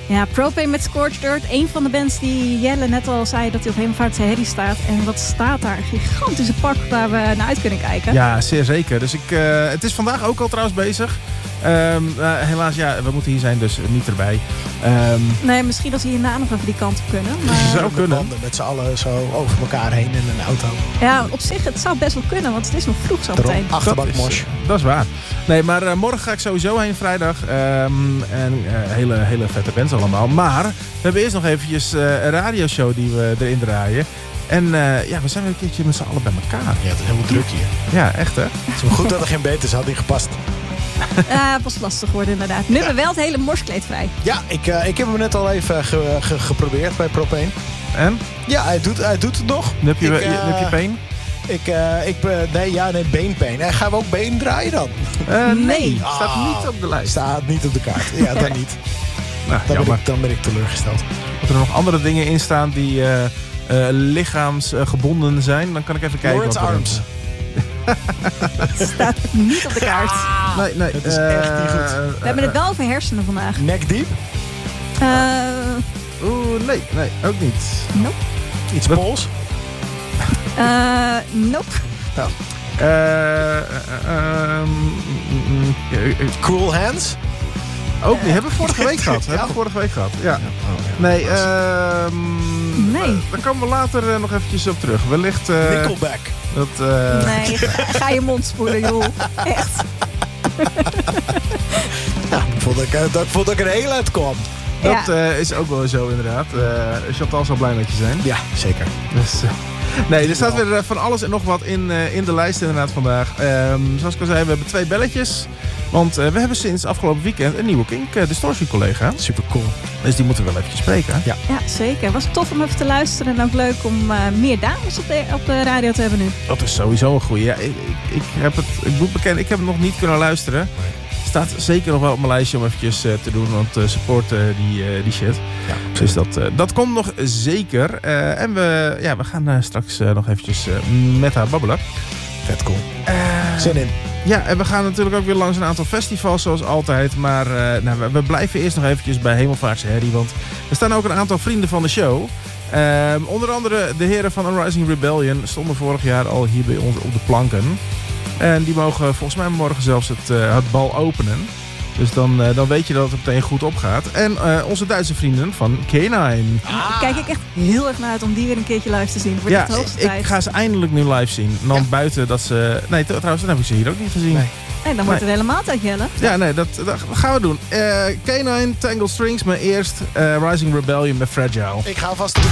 Ja, Propane met Scorched Earth. Een van de bands die Jelle net al zei dat hij op Hemelvaartse Herrie staat. En wat staat daar? Een gigantische pak waar we naar uit kunnen kijken. Ja, zeer zeker. Dus het is vandaag ook al trouwens bezig. Helaas, ja, we moeten hier zijn, dus niet erbij. Nee, misschien als we hierna nog even die kant op kunnen. Maar... Zou kunnen. Met z'n allen zo over elkaar heen in een auto. Ja, op zich, het zou best wel kunnen, want het is nog vroeg zo meteen. Achterbakmos. Dat is waar. Nee, maar morgen ga ik sowieso heen, vrijdag. Hele vette bands allemaal. Maar we hebben eerst nog eventjes een radioshow die we erin draaien. En we zijn weer een keertje met z'n allen bij elkaar. Ja, het is helemaal druk hier. Ja, echt hè? Het is wel goed dat er geen beters had die gepast. Het was lastig worden inderdaad. Nu hebben we wel het hele morskleed vrij. Ja, ik heb hem net al even geprobeerd bij Propane. En? Ja, hij doet het nog. Heb je peen? Nee, beenpijn. Gaan we ook been draaien dan? Nee. Staat niet op de lijst. Staat niet op de kaart. Ja, dan niet. Nou, Dan ben ik teleurgesteld. Als er nog andere dingen in staan die lichaamsgebonden zijn, dan kan ik even kijken. Lawrence Arms. Staat niet op de kaart. Nee. Het is echt niet goed. We hebben het wel over hersenen vandaag. Nek diep? Nee, ook niet. Nope. Iets Pools? Nope. Cool Hands? Ook niet. Hebben we vorige week gehad. Ja. Nee, Nee. daar komen we later nog eventjes op terug. Wellicht... Nickelback. Nee, ga je mond spoelen, joh. Echt. Ik vond dat ik er heel uit kwam. Dat is ook wel zo inderdaad. Chantal zal blij met je zijn. Ja, zeker. Dus, nee, er staat weer van alles en nog wat in de lijst inderdaad vandaag. Zoals ik al zei, we hebben 2 belletjes. Want we hebben sinds afgelopen weekend een nieuwe Kink Distortion collega. Super cool. Dus die moeten we wel eventjes spreken. Ja, zeker. Was tof om even te luisteren. En ook leuk om meer dames op de radio te hebben nu. Dat is sowieso een goeie. Ja, ik moet bekennen, ik heb het nog niet kunnen luisteren. Staat zeker nog wel op mijn lijstje om eventjes te doen. Want support die shit. Ja, dus dat komt nog zeker. En we gaan straks nog eventjes met haar babbelen. Vet cool. Zin in. Ja, en we gaan natuurlijk ook weer langs een aantal festivals zoals altijd. Maar we blijven eerst nog eventjes bij Hemelvaartse Herrie. Want er staan ook een aantal vrienden van de show. Onder andere de heren van Unrising Rebellion stonden vorig jaar al hier bij ons op de planken. En die mogen volgens mij morgen zelfs het bal openen. Dus dan weet je dat het meteen goed opgaat. En onze Duitse vrienden van K9. Kijk ik echt heel erg naar uit om die weer een keertje live te zien. Voor de hoogste tijd. Ik ga ze eindelijk nu live zien. En dan buiten dat ze... Nee, trouwens, dan heb ik ze hier ook niet gezien. Nee, dan wordt het helemaal tijd, Jelle. Ja, nee, dat gaan we doen. K9, Tangled Strings, maar eerst Rising Rebellion met Fragile. Ik ga vast op de